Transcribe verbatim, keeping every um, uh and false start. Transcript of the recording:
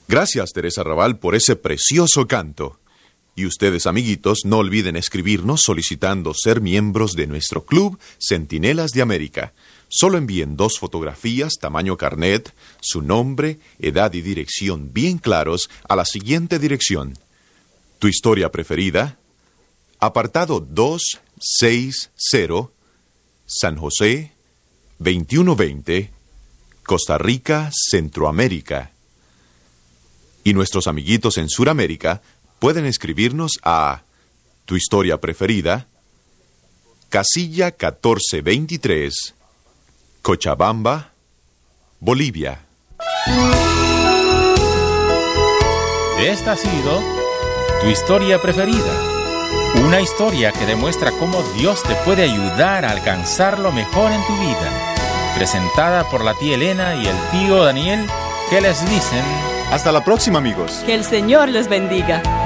Gracias, Teresa Raval, por ese precioso canto. Y ustedes, amiguitos, no olviden escribirnos solicitando ser miembros de nuestro club Centinelas de América. Solo envíen dos fotografías, tamaño carnet, su nombre, edad y dirección bien claros a la siguiente dirección. Tu historia preferida, apartado doscientos sesenta, San José, veintiuno veinte, Costa Rica, Centroamérica. Y nuestros amiguitos en Suramérica pueden escribirnos a Tu historia preferida, casilla catorce veintitrés, Cochabamba, Bolivia. Esta ha sido Tu historia preferida. Una historia que demuestra cómo Dios te puede ayudar a alcanzar lo mejor en tu vida. Presentada por la tía Elena y el tío Daniel, que les dicen... Hasta la próxima, amigos. Que el Señor les bendiga.